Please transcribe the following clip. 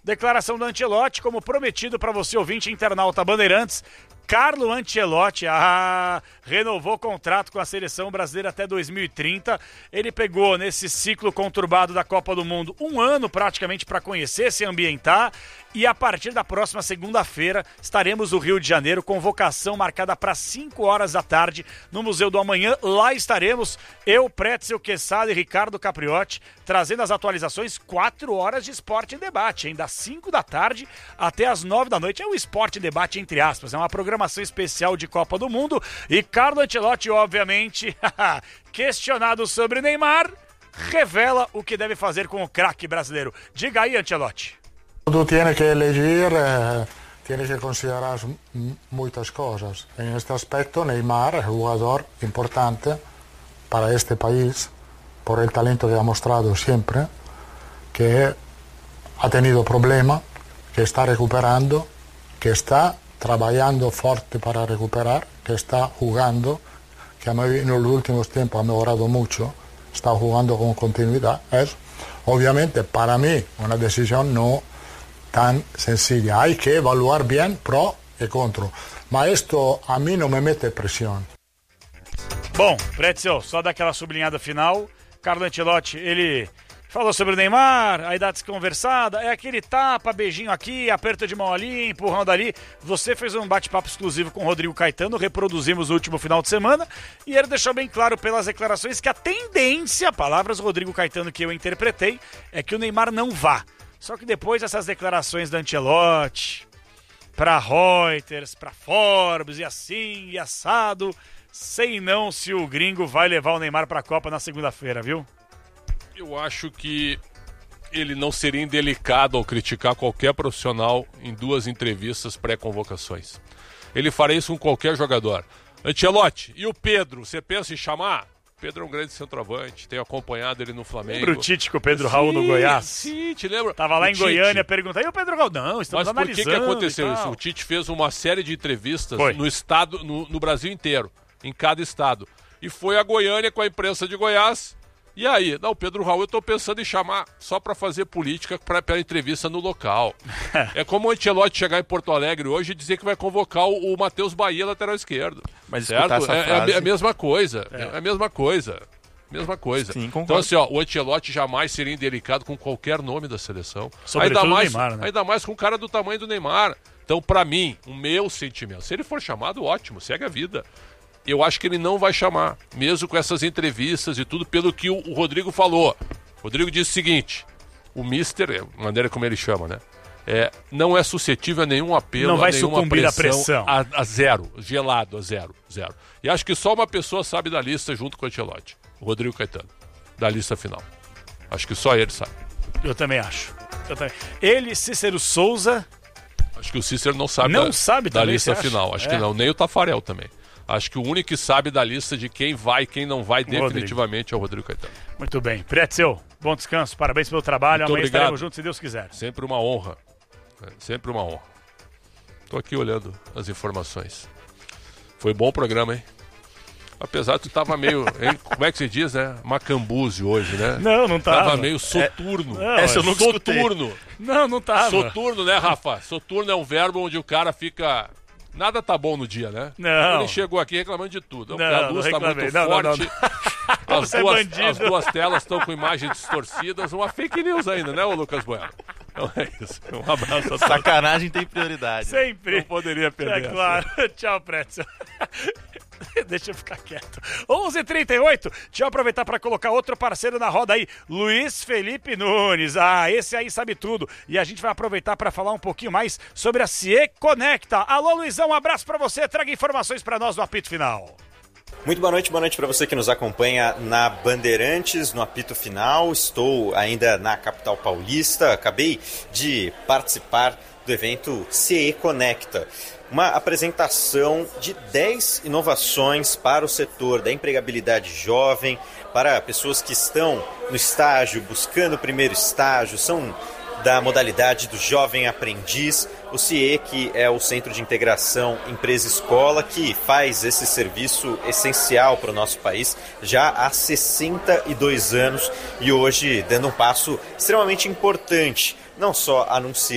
declaração do Ancelotti, como prometido para você, ouvinte internauta Bandeirantes. Carlo Ancelotti renovou o contrato com a seleção brasileira até 2030. Ele pegou nesse ciclo conturbado da Copa do Mundo um ano praticamente para conhecer, se ambientar. E a partir da próxima segunda-feira estaremos no Rio de Janeiro, convocação marcada para 5 horas da tarde no Museu do Amanhã. Lá estaremos eu, Pretzel Quesada e Ricardo Capriotti, trazendo as atualizações. 4 horas de Esporte em Debate, hein? Das 5 da tarde até as 9 da noite. É um Esporte em Debate entre aspas, é uma programação especial de Copa do Mundo. E Carlo Ancelotti, obviamente, questionado sobre Neymar, revela o que deve fazer com o craque brasileiro. Diga aí, Ancelotti. Tú tienes que elegir, tienes que considerar muchas cosas. En este aspecto, Neymar es un jugador importante para este país por el talento que ha mostrado siempre, que ha tenido problemas, que está recuperando, que está trabajando fuerte para recuperar, que está jugando, que en los últimos tiempos ha mejorado mucho, está jugando con continuidad. Es, obviamente, para mí, una decisión no tan sencilla. Hay que evaluar bien pro e contro. Mas esto a mim não me mete pressão. Bom, Pretzel, só daquela sublinhada final. Carlo Ancelotti, ele falou sobre o Neymar, aí dá desconversada, é aquele tapa, beijinho aqui, aperto de mão ali, empurrão dali. Você fez um bate-papo exclusivo com o Rodrigo Caetano, reproduzimos no último final de semana, e ele deixou bem claro pelas declarações que a tendência, palavras do Rodrigo Caetano que eu interpretei, é que o Neymar não vá. Só que depois dessas declarações do Ancelotti, para Reuters, para Forbes, e assim, e assado, sei não se o gringo vai levar o Neymar para a Copa na segunda-feira, viu? Eu acho que ele não seria indelicado ao criticar qualquer profissional em 2 entrevistas pré-convocações. Ele faria isso com qualquer jogador. Ancelotti, e o Pedro, você pensa em chamar? Pedro é um grande centroavante, tenho acompanhado ele no Flamengo. Lembra o Tite com o Pedro Raul no Goiás? Sim, te lembra? Tava lá em Goiânia, perguntando, e o Pedro Raul? Não, estamos analisando. Mas por que aconteceu isso? O Tite fez uma série de entrevistas no estado, no Brasil inteiro, em cada estado. E foi a Goiânia com a imprensa de Goiás. E aí? Não, o Pedro Raul eu estou pensando em chamar só para fazer política para entrevista no local. É como o Ancelotti chegar em Porto Alegre hoje e dizer que vai convocar o Matheus Bahia, lateral esquerdo. Mas certo? É a mesma coisa. É a mesma coisa. Mesma coisa. Sim, concordo. Então, assim, o Ancelotti jamais seria indelicado com qualquer nome da seleção. Sobretudo ainda mais, Neymar, né? Ainda mais com um cara do tamanho do Neymar. Então, para mim, o meu sentimento, se ele for chamado, ótimo, segue a vida. Eu acho que ele não vai chamar, mesmo com essas entrevistas e tudo, pelo que o Rodrigo falou. O Rodrigo disse o seguinte, o Mister, a maneira como ele chama, né? Não é suscetível a nenhum apelo, não vai a nenhuma sucumbir à pressão. A zero, gelado, a zero. E acho que só uma pessoa sabe da lista junto com o Ancelotti, o Rodrigo Caetano, da lista final. Acho que só ele sabe. Eu também acho. Ele, Cícero Souza... Acho que o Cícero não sabe da também, lista final. Acho que não, nem o Tafarel também. Acho que o único que sabe da lista de quem vai e quem não vai definitivamente é o Rodrigo Caetano. Muito bem. Pretzel, bom descanso, parabéns pelo trabalho. Muito amanhã obrigado. Estaremos juntos, se Deus quiser. Sempre uma honra. Sempre uma honra. Estou aqui olhando as informações. Foi bom o programa, hein? Apesar de tu tava meio, hein? Como é que se diz, né? Macambúzio hoje, né? Não tava. Tava meio soturno. Essa eu não escutei. Soturno. Não tava. Soturno, né, Rafa? Soturno é um verbo onde o cara fica... Nada tá bom no dia, né? Não. Ele chegou aqui reclamando de tudo. A luz tá muito forte. As duas telas estão com imagens distorcidas. Uma fake news ainda, né, ô Lucas Bueno? Então é isso. Um abraço a todos. Sacanagem tem prioridade. Sempre. Não poderia perder. É claro. Tchau, Pretzel. Deixa eu ficar quieto. 11h38. Deixa eu aproveitar para colocar outro parceiro na roda aí. Luiz Felipe Nunes. Esse aí sabe tudo. E a gente vai aproveitar para falar um pouquinho mais sobre a CIE Conecta. Alô, Luizão, um abraço para você. Traga informações para nós no apito final. Muito boa noite para você que nos acompanha na Bandeirantes, no apito final. Estou ainda na capital paulista. Acabei de participar do evento CIE Conecta. Uma apresentação de 10 inovações para o setor da empregabilidade jovem, para pessoas que estão no estágio, buscando o primeiro estágio, são da modalidade do jovem aprendiz. O CIE, que é o Centro de Integração Empresa-Escola, que faz esse serviço essencial para o nosso país já há 62 anos e hoje dando um passo extremamente importante, não só anunciando